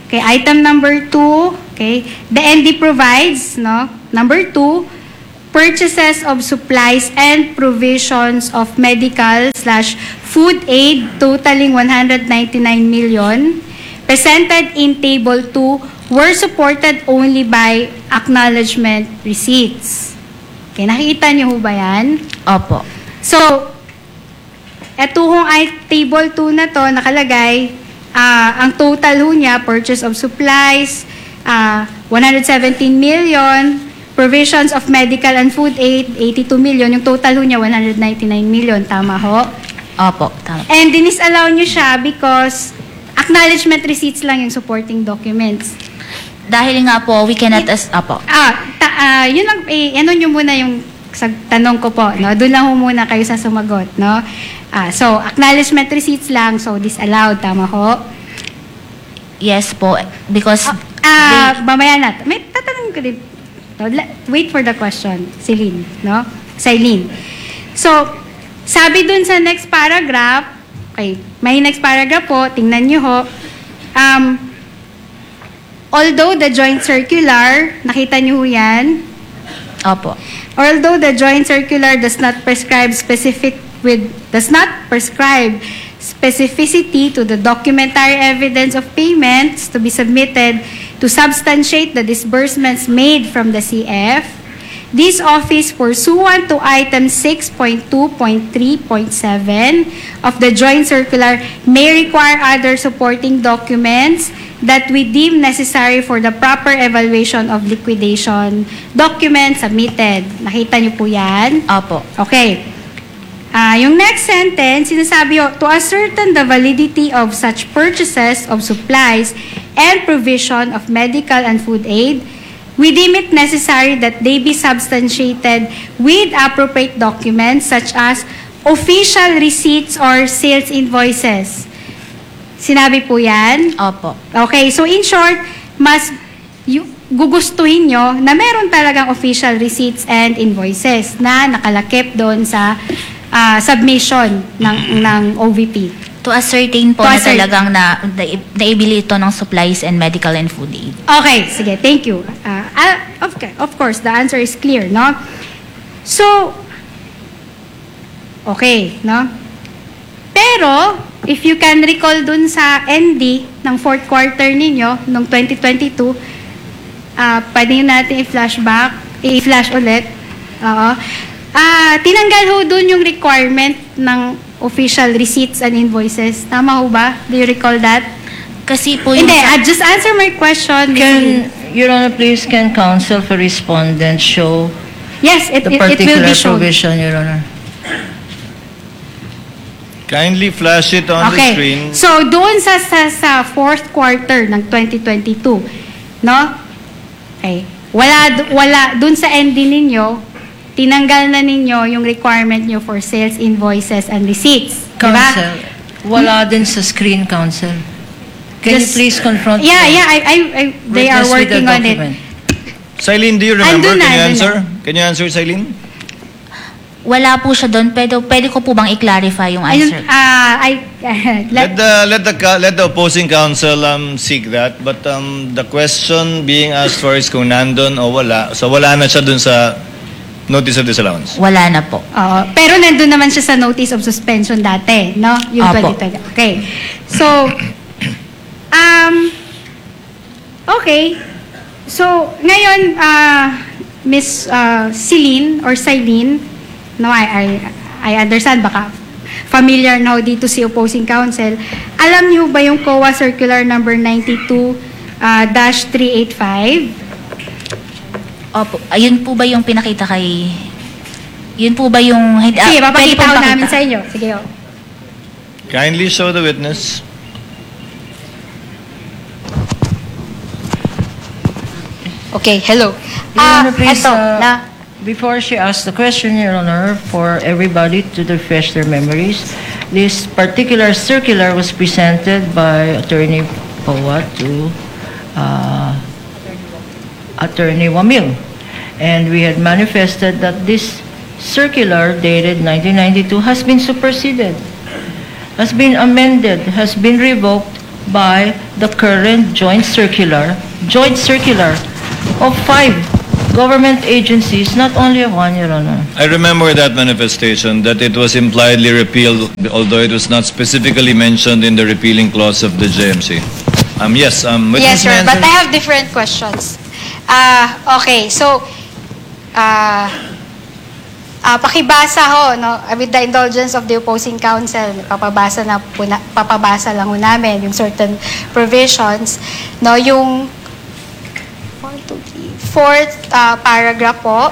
Okay, item number two, okay, the N D provides, no? Number two, purchases of supplies and provisions of medical slash food aid totaling one hundred ninety-nine million presented in table two were supported only by acknowledgement receipts. Okay, nakikita niyo ho ba yan? Opo. So, eto hong ay table two na to, nakalagay, ah, ang total ho niya, purchase of supplies, ah, one hundred seventeen million, provisions of medical and food aid, eighty-two million, yung total ho niya, one hundred ninety-nine million, tama ho? Opo, tama. And dinisallow niyo siya because acknowledgement receipts lang yung supporting documents. Dahil nga po, we cannot... As, opo. Ah, ta, ah, yun lang, eh, ano nyo muna yung sa tanong ko po, no? Doon lang ho muna kayo sa sumagot, no? Ah, so, acknowledgement receipts lang, so disallowed, tama ho? Yes po, because... Ah, mamaya na. May tatanong ko din. No, la- wait for the question, Celine, no? Celine. So, sabi dun sa next paragraph, okay, may next paragraph po, tingnan nyo ho, um, although the joint circular, nakita nyo ho yan, Opo. although the joint circular does not prescribe specific with does not prescribe specificity to the documentary evidence of payments to be submitted to substantiate the disbursements made from the C F, this office, pursuant to item six point two point three point seven of the joint circular, may require other supporting documents that we deem necessary for the proper evaluation of liquidation documents submitted. Nakita niyo po yan? Opo. Okay. Ah, yung next sentence, sinasabi ho, to ascertain the validity of such purchases of supplies and provision of medical and food aid, we deem it necessary that they be substantiated with appropriate documents such as official receipts or sales invoices. Sinabi po yan? Opo. Okay, so in short, mas yu- gugustuhin nyo na meron talagang official receipts and invoices na nakalakip doon sa ah, submission ng, ng O V P. To ascertain po To na ascertain. talagang na, na, naibili ito ng supplies and medical and food aid. Okay, sige, thank you. Ah, ah, of, of course, the answer is clear, no? So, okay, no? Pero, if you can recall dun sa N D ng fourth quarter ninyo, noong twenty twenty-two, ah pwede natin i-flashback, i-flash ulit. Oo. Ah, tinanggal ho dun yung requirement ng official receipts and invoices. Tama ho ba? Do you recall that? Kasi po yung... Hindi, ah, just answer my question. Miss Lee. Can, Your Honor, please, can counsel for respondent show Yes, it, the it, it will particular be shown. provision, Your Honor? Kindly flash it on the Okay. screen. So, doon sa, sa, sa fourth quarter ng twenty twenty-two, no? Okay. Wala, d- wala, doon sa N D ninyo, tinanggal na ninyo yung requirement nyo for sales invoices and receipts. Diba? Counsel, wala din sa screen, counsel. Can Just- you please confront Yeah, the yeah, I, I, I, they are witness with the working on it. document? Celine, do you remember? Andun na, Can you andun answer? Can you answer, Celine? Wala po siya doon, pero pwede ko po bang i-clarify yung Ayun, answer? ah, I, Let let, the let the ca- let the opposing counsel um seek that, but um the question being asked for is kung nandun o wala. So wala na siya dun sa notice of disallowance. Wala na po. Oo. Pero nandun naman siya sa notice of suspension dati, no? Yung Apo. twenty twenty. Okay. So, um, okay. So, ngayon, uh, Miss uh, Celine or Celine, no, I, I, I understand, baka familiar na ho dito si opposing counsel. Alam niyo ba yung C O A Circular number ninety-two dash three eighty-five? Opo. Ayun po ba yung pinakita kay... Yun po ba yung... hindi- Sige, ah, pwede papakita pong ko pakita. namin sa inyo. Sige, oh. Kindly show the witness. Okay, hello. Your Honor, please, eto, uh, na, before she asks the question, Your Honor, for everybody to refresh their memories, this particular circular was presented by Attorney Powa to uh, Attorney Wamil. And we had manifested that this circular dated nineteen ninety-two has been superseded, has been amended, has been revoked by the current joint circular, joint circular of five government agencies, not only of one, Your Honor. I remember that manifestation, that it was impliedly repealed, although it was not specifically mentioned in the repealing clause of the J M C. Um, yes, um, Yes, witness sir. may But answer. I have different questions. Ah, okay. So, ah, ah, pakibasa ho, no, with the indulgence of the opposing counsel, papabasa na po na, papabasa lang ho namin yung certain provisions, no, yung one, two, three, fourth ah, paragraph po.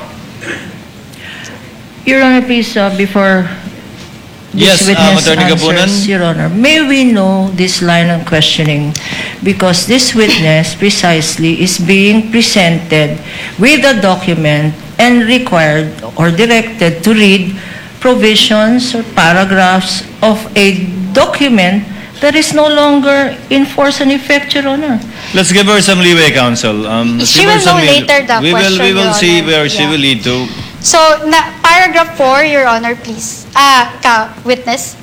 Your Honor, please, uh, before Yes, this um, witness Attorney Gapunan. answers, Your Honor, may we know this line of questioning? Because this witness precisely is being presented with a document and required or directed to read provisions or paragraphs of a document that is no longer in force and effect, Your Honor. Let's give her some leeway, counsel. Um, She give her will some know leeway. later the we will, question, we will Your see Honor. where she Yeah. will lead to. So, na, paragraph four, Your Honor, please. Ah, ka, witness.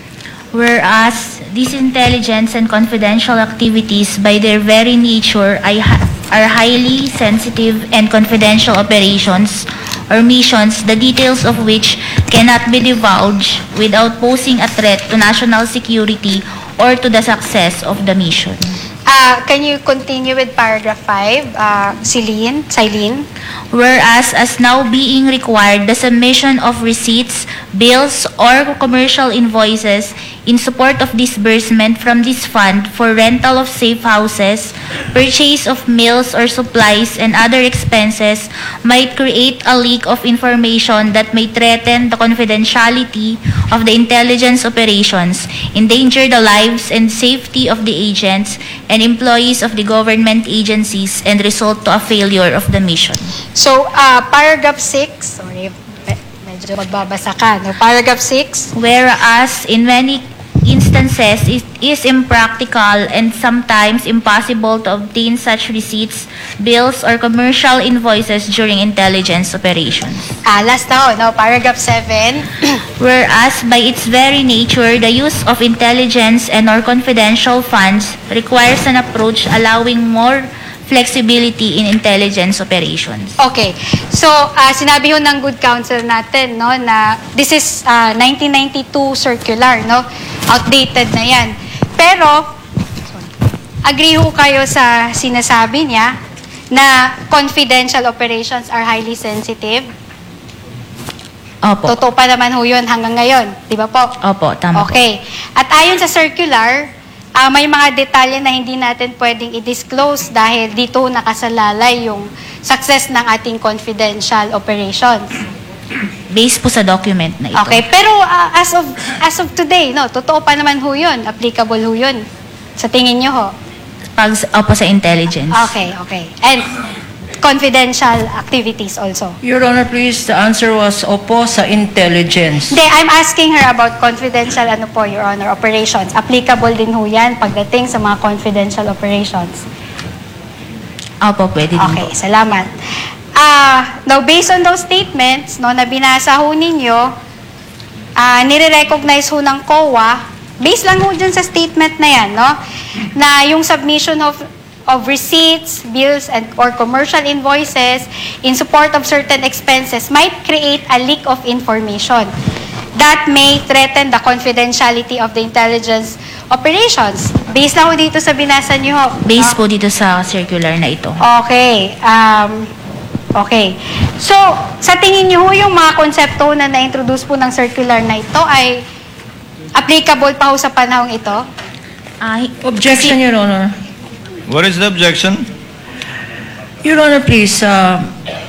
Whereas these intelligence and confidential activities by their very nature are hi- are highly sensitive and confidential operations or missions, the details of which cannot be divulged without posing a threat to national security or to the success of the mission. Ah, can you continue with paragraph five, uh, Celine, Celine? Whereas, as now being required, the submission of receipts, bills, or commercial invoices in support of disbursement from this fund for rental of safe houses, purchase of meals or supplies, and other expenses might create a leak of information that may threaten the confidentiality of the intelligence operations, endanger the lives and safety of the agents and employees of the government agencies, and result to a failure of the mission. So, uh, paragraph six, sorry, me- medyo magbabasa ka, no? Paragraph six, Whereas in many instances it is impractical and sometimes impossible to obtain such receipts, bills, or commercial invoices during intelligence operations. ah, last na ho, no? Paragraph seven, Whereas by its very nature, the use of intelligence and or confidential funds requires an approach allowing more flexibility in intelligence operations. okay. So, ah, sinabi ho ng good counsel natin, no, na this is ah, nineteen ninety-two circular, no? Outdated na yan. Pero, agree ho kayo sa sinasabi niya na confidential operations are highly sensitive? Opo. Totoo pa naman ho yun hanggang ngayon, di ba po? Opo, tama po. Okay. At ayon sa circular, ah, may mga detalye na hindi natin pwedeng i-disclose dahil dito nakasalalay yung success ng ating confidential operations. Based po sa document na ito. Okay, pero ah, as of as of today, no, totoo pa naman ho yun, applicable ho yun. Sa tingin nyo ho? Pag, opo, sa intelligence. Okay, okay. And confidential activities also. Your Honor, please, the answer was opo sa intelligence. Hindi, I'm asking her about confidential, ano po, Your Honor, operations. Applicable din ho yan pagdating sa mga confidential operations. Opo, pwede din Okay, po. salamat. Ah, now, based on those statements, no, na binasa ho ninyo, ah, nire-recognize ho ng C O A, based lang ho dyan sa statement na yan, no, na yung submission of of receipts, bills, and or commercial invoices in support of certain expenses might create a leak of information that may threaten the confidentiality of the intelligence operations. Based lang ho dito sa binasa niyo ho. Based no? po dito sa circular na ito. Okay. Um, okay. So, sa tingin niyo ho, yung mga konsepto na na-introduce po ng circular na ito ay applicable pa ho sa panahong ito? Ay, Objection, Your Honor. What is the objection? Your Honor, please, uh,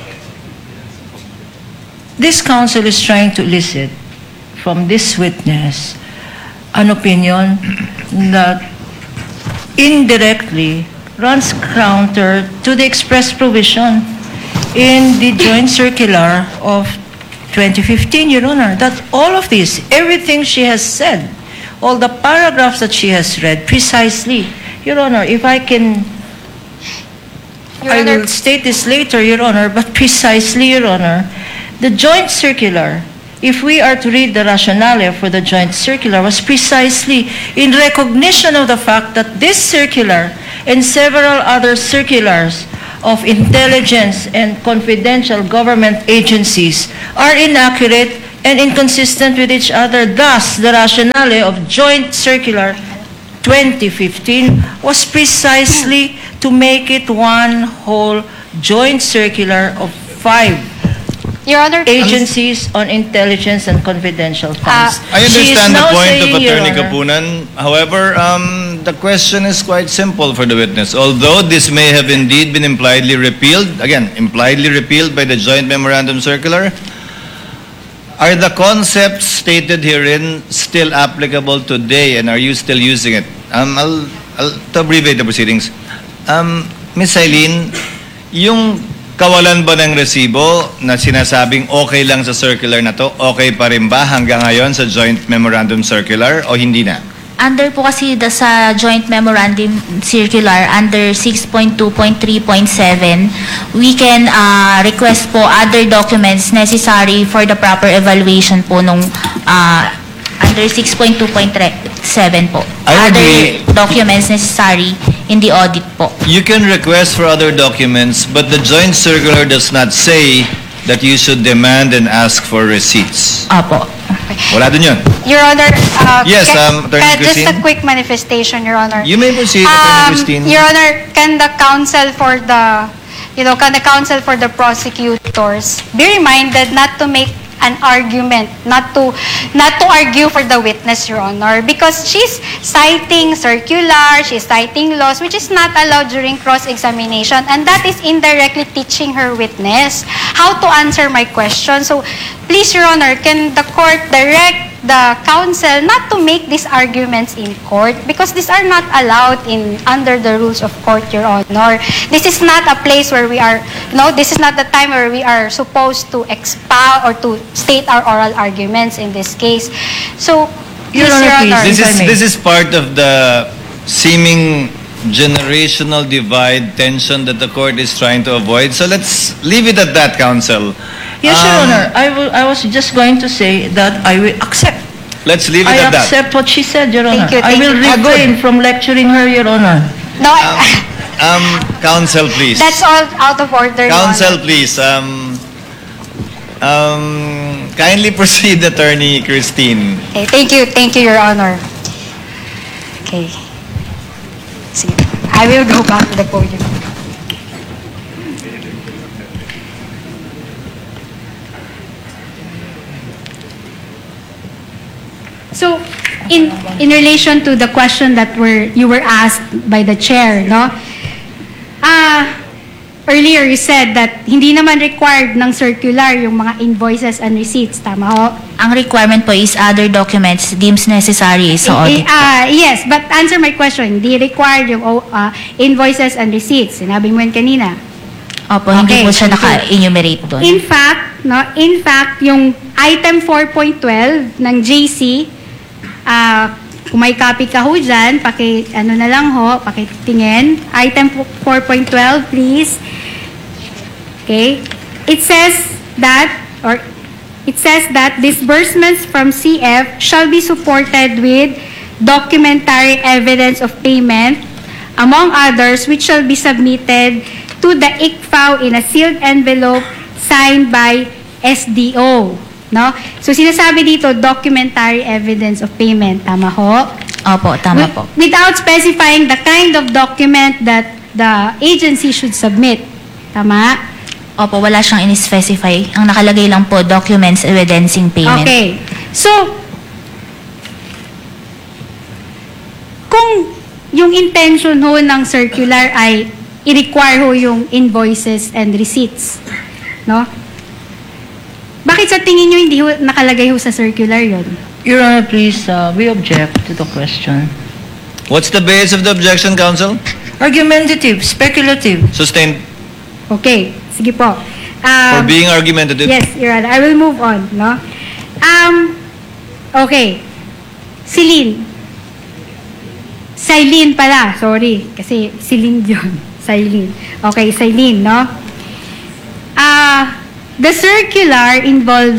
this counsel is trying to elicit from this witness an opinion that indirectly runs counter to the express provision in the joint circular of twenty fifteen, Your Honor, that all of this, everything she has said, all the paragraphs that she has read precisely, Your Honor, if I can, Your I Honor, will state this later, Your Honor, but precisely, Your Honor, the joint circular if we are to read the rationale for the joint circular, was precisely in recognition of the fact that this circular and several other circulars of intelligence and confidential government agencies are inaccurate and inconsistent with each other. Thus, the rationale of Joint Circular twenty fifteen was precisely to make it one whole joint circular of five Your Honor, agencies on intelligence and confidential funds. I She is understand the now point of saying, Your Attorney Honor, Kapunan. However, um, the question is quite simple for the witness. Although this may have indeed been impliedly repealed, again, impliedly repealed by the Joint Memorandum Circular, are the concepts stated herein still applicable today, and are you still using it? Um, I'll, I'll, to abbreviate the proceedings. Um, Miz Eileen, yung kawalan ba ng resibo na sinasabing okay lang sa circular na to, okay pa rin ba hanggang ngayon sa Joint Memorandum Circular o hindi na? Under po kasi the, sa Joint Memorandum Circular, under six point two point three point seven, we can uh, request po other documents necessary for the proper evaluation po nung uh, under six point two point seven po. I Other agree. documents necessary in the audit po. You can request for other documents, but the Joint Circular does not say that you should demand and ask for receipts. Opo. Wala dun yun. Your Honor, uh, Yes, can- um, Attorney can- just a Christine? quick manifestation, Your Honor. You may proceed, Attorney Um, Christine. Your Honor, can the counsel for the, you know, can the counsel for the prosecutors be reminded not to make an argument, not to, not to argue for the witness, Your Honor, because she's citing circular, she's citing laws, which is not allowed during cross-examination, and that is indirectly teaching her witness how to answer my question. So, please, Your Honor, can the court direct the counsel not to make these arguments in court, because these are not allowed in under the rules of court, Your Honor. This is not a place where we are, no, this is not the time where we are supposed to expound or to state our oral arguments in this case. So, Your please, Honor, Your please. Honor. This If I is may. this is part of the seeming generational divide tension that the court is trying to avoid. So let's leave it at that, counsel. Yes, Your Um, Honor. I, will, I was just going to say that I will accept. Let's leave it I at that. accept what she said, Your Honor. Thank you, I thank will you. Ah, refrain from lecturing her, Your Honor. No, Um, counsel, please. that's all out of order, Your Counsel, Honor. please. Um, um, kindly proceed, Attorney Christine. Okay, thank you, thank you, Your Honor. Okay. Sige. I will go back to the podium. So, in in relation to the question that were you were asked by the chair, no? Ah, earlier you said that hindi naman required ng circular yung mga invoices and receipts, tama ho? Ang requirement po is other documents deems necessary sa Eh, audit. ah, yes, but answer my question. Hindi required yung oh, ah, invoices and receipts. Sinabi mo yan kanina. Opo, hindi Okay, po siya thank you. naka-enumerate doon. In fact, no, in fact, yung item four point twelve ng J C, ah, kung may copy ka ho dyan, paki, ano na lang ho, pakitingin. Item four point twelve, please. Okay. It says that, or it says that disbursements from C F shall be supported with documentary evidence of payment, among others, which shall be submitted to the I C F A O in a sealed envelope signed by S D O. No? So, sinasabi dito, documentary evidence of payment. Tama ho? Opo, tama Wi- po. Without specifying the kind of document that the agency should submit. Tama? Opo, wala siyang in-specify. Ang nakalagay lang po, documents evidencing payment. Okay. So, kung yung intention ho ng circular ay i-require ho yung invoices and receipts, no? Bakit sa tingin nyo hindi ho nakalagay ho sa circular yon? Your Honor, please, uh, we object to the question. What's the base of the objection, counsel? Argumentative, speculative. Sustained. Okay, sige po. For Um, being argumentative. Yes, Your Honor. I will move on, no? Um, okay. Celine. Celine pala, sorry. Kasi Celine yun. Celine. Okay, Celine, no? Ah, the circular involves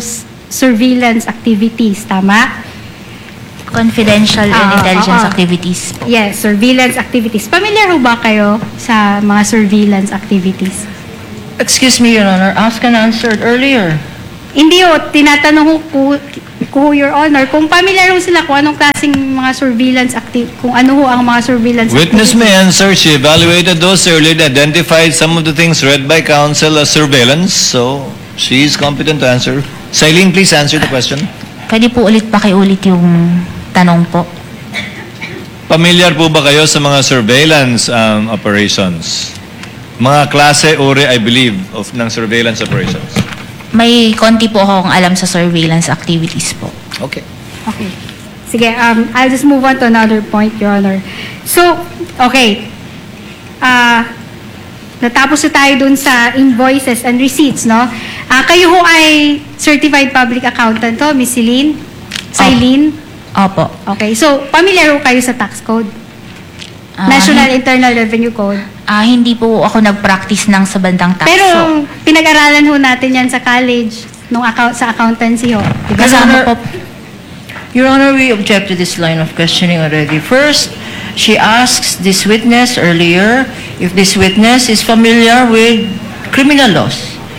surveillance activities. Tama? Confidential and Ah, intelligence ah, ah. activities po. Yes, surveillance activities. Familiar ho ba kayo sa mga surveillance activities? Excuse me, Your Honor, asked and answered earlier. Hindi ho, tinatanong ho ko, ko Your Honor, kung familiar ho sila kung anong klaseng mga surveillance active, kung ano ho ang mga surveillance Witness activities. may answer. She evaluated those earlier, identified some of the things read by counsel as surveillance. So, she is competent to answer. Silene, please answer the question. Pwede po ulit pakiulit yung tanong po. Familiar po ba kayo sa mga surveillance um, operations? Mga klase, uri, I believe, of ng surveillance operations. May konti po akong alam sa surveillance activities po. Okay. Okay. Sige, um, I'll just move on to another point, Your Honor. So, okay. Ah, natapos na tayo dun sa invoices and receipts, no? Ah, kayo ho ay certified public accountant to, Miss Celine? Silene? Opo. Okay, so familiar ho kayo sa tax code? Ah, National Internal Revenue Code. Ah, hindi po ako nag-practice ng sa bandang tax. Pero So, pinag-aralan ho natin yan sa college, nung account, sa accountancy ho. Diba? kasama po, Your Honor, we object to this line of questioning already. First, she asks this witness earlier if this witness is familiar with criminal laws.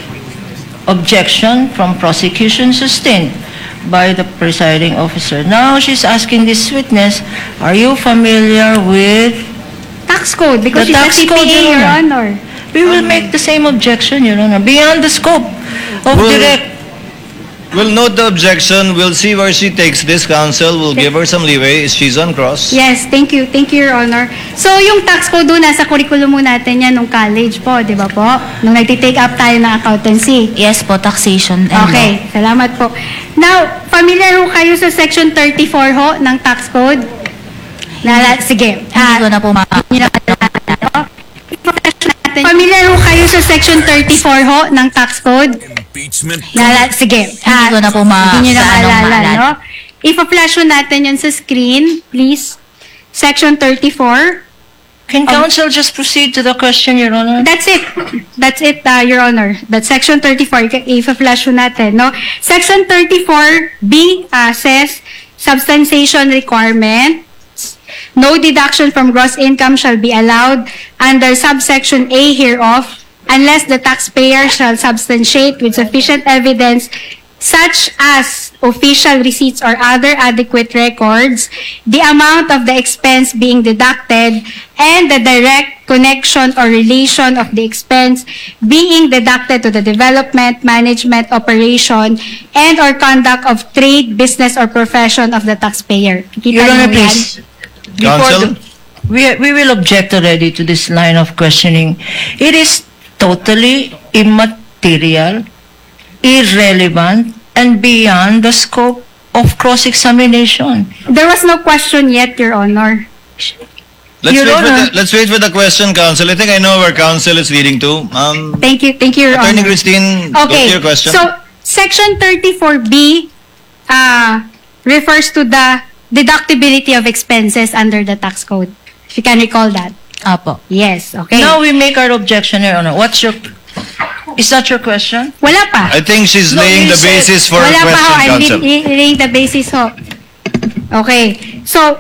Objection from prosecution sustained by the presiding officer. Now she's asking this witness, are you familiar with... Tax code, because The she's a tax C P A, code, Your Your Honor. Honor. We will make the same objection, Your Honor, beyond the scope of Well, direct... We'll note the objection. We'll see where she takes this, counsel. We'll give her some leeway. She's on cross. Yes, thank you. Thank you, Your Honor. So, yung tax code doon, nasa curriculum mo natin yan nung college po, di ba po? Nung nagtitake up tayo ng accountancy. yes po, taxation. and Okay, salamat po. Now, familiar ho kayo sa Section thirty-four ho ng tax code? Lala, sige. law. Hindi ko na po ma... Hindi na Familiar ho kayo sa Section thirty-four ho ng tax code? Impeachment. Lala, sige. Hindi ko na po ma- Hindi nyo sa anong naalala, maalala. no? Ipa-flash ho natin yan sa screen, please. Section thirty-four. Can counsel just proceed to the question, Your Honor? That's it. That's it, uh, Your Honor. That's Section thirty-four. Ipa-flash ho natin, no? Section thirty-four B uh, says, substantiation requirement. No deduction from gross income shall be allowed under subsection A hereof unless the taxpayer shall substantiate with sufficient evidence such as official receipts or other adequate records, the amount of the expense being deducted, and the direct connection or relation of the expense being deducted to the development, management, operation, and or conduct of trade, business, or profession of the taxpayer. Kita Your niyo Honor, yan? please. Before Counsel? the- We, we will object already to this line of questioning. It is totally immaterial, irrelevant, and beyond the scope of cross-examination. There was no question yet, Your Honor. Let's Your wait, for Honor. the, let's wait for the question, counsel. I think I know where counsel is leading to. Um, Thank you, thank you, Your Attorney Honor. Christine, go to Okay, your question. so Section thirty-four B uh, refers to the deductibility of expenses under the tax code. If you can recall that. Opo. Yes, okay. Now we make our objection, Your Honor. What's your... Is that your question? Wala pa. I think she's No, laying you the said- basis for a Wala pa ho. question, I'm counsel. li- li- laying the basis ho. Okay. So,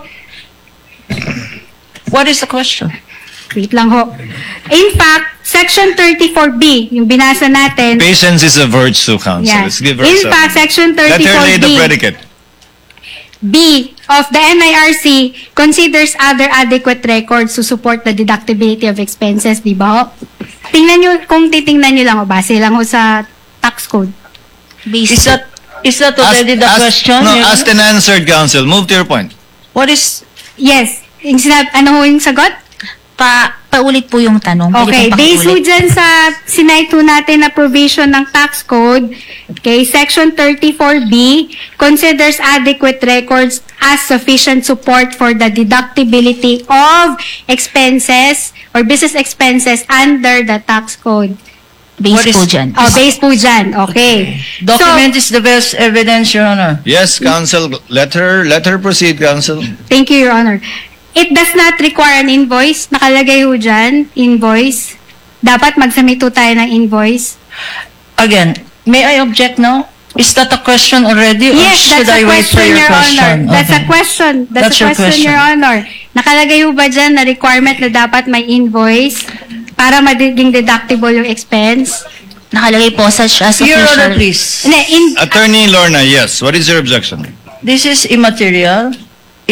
What is the question? wait lang ho. In fact, Section thirty-four B, yung binasa natin, Patience is a virtue, counsel. yeah. Let's give her In some. fact, Section Let her lay the thirty-four B, predicate. B of the N I R C considers other adequate records to support the deductibility of expenses, di ba ho? Tingnan nyo, kung titingnan nyo lang ho, base lang ho sa tax code. Based Is that... Is that already the Asked- question? No, Your asked Honor? and answered, counsel. Move to your point. What is... Yes. Yung sinab, ano ho yung sagot? pa, paulit po yung tanong. Pwede Okay, pong based ho pakiulit. dyan sa sinay po natin na provision ng tax code, okay, Section thirty-four B considers adequate records as sufficient support for the deductibility of expenses or business expenses under the tax code. Based What is- po dyan. Oh, based po dyan. Okay. Document is the best evidence, Your Honor. Yes, counsel. Let her let her proceed, counsel. Thank you, Your Honor. It does not require an invoice. Nakalagay ho dyan, invoice. Dapat mag-submit ho tayo ng invoice. Again, may I object now? Is that a question already, or Yes, should that's I a wait for question, your Your question? Honor. That's a Okay. question. That's, That's a your question, question. Your Honor. Nakalagay ho ba dyan na requirement na dapat may invoice para magiging deductible yung expense? Nakalagay po sa as Your official. Honor, please. Hindi, in, Attorney Lorna, yes. What is your objection? This is immaterial.